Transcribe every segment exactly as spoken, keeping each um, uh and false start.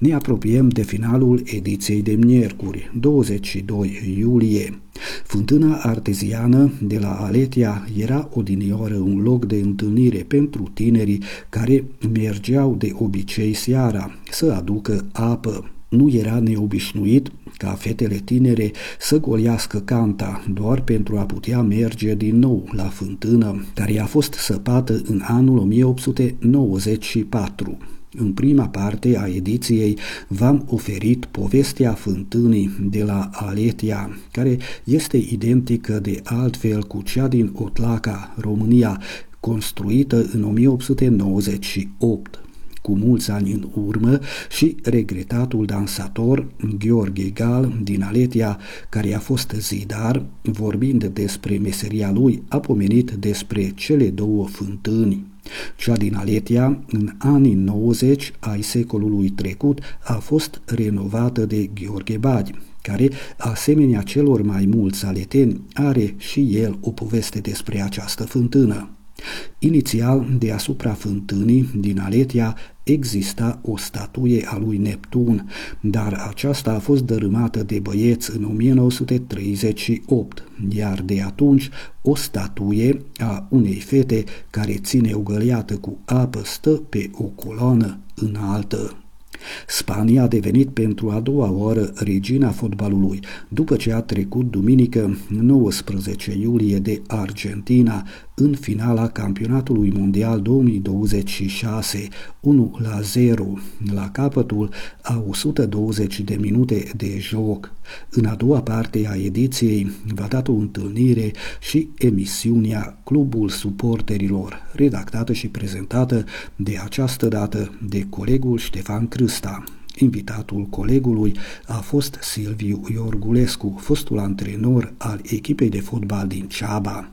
Ne apropiem de finalul ediției de miercuri, douăzeci și doi iulie. Fântâna arteziană de la Aletia era odinioară un loc de întâlnire pentru tinerii care mergeau de obicei seara să aducă apă. Nu era neobișnuit ca fetele tinere să golească canta doar pentru a putea merge din nou la fântână, care a fost săpată în anul o mie opt sute nouăzeci și patru. În prima parte a ediției v-am oferit povestea fântânii de la Aletia, care este identică de altfel cu cea din Otlaca, România, construită în o mie opt sute nouăzeci și opt. Cu mulți ani în urmă și regretatul dansator Gheorghe Gal din Aletia, care a fost zidar, vorbind despre meseria lui, a pomenit despre cele două fântâni. Cea din Aletia, în anii nouăzeci ai secolului trecut, a fost renovată de Gheorghe Badi, care, asemenea celor mai mulți aleteni, are și el o poveste despre această fântână. Inițial, deasupra fântânii din Aletia exista o statuie a lui Neptun, dar aceasta a fost dărâmată de băieți în o mie nouă sute treizeci și opt, iar de atunci o statuie a unei fete care ține o găleată cu apă stă pe o coloană înaltă. Spania a devenit pentru a doua oară regina fotbalului, după ce a trecut duminică nouăsprezece iulie de Argentina în finala campionatului mondial două mii douăzeci și șase, unu la zero, la capătul a o sută douăzeci de minute de joc. În a doua parte a ediției va da o întâlnire și emisiunea Clubul Suporterilor, redactată și prezentată de această dată de colegul Ștefan Crâsta. Invitatul colegului a fost Silviu Iorgulescu, fostul antrenor al echipei de fotbal din Ceaba.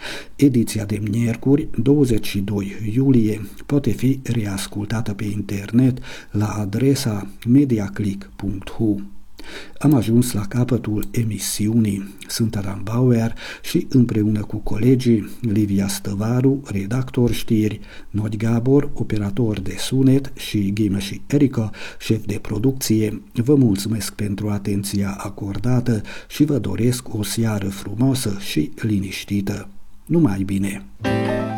Ediția de miercuri, douăzeci și doi iulie, poate fi reascultată pe internet la adresa mediaclick punct h u. Am ajuns la capătul emisiunii. Sunt Adam Bauer și împreună cu colegii Livia Stăvaru, redactor știri, Nod Gabor, operator de sunet și Ghimă și Erica, șef de producție, vă mulțumesc pentru atenția acordată și vă doresc o seară frumoasă și liniștită. Numai bine!